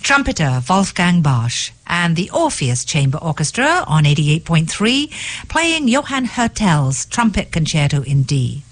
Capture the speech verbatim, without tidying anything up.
trumpeter Wolfgang Bosch, and the Orpheus Chamber Orchestra on eighty-eight point three, playing Johann Hertel's Trumpet Concerto in D.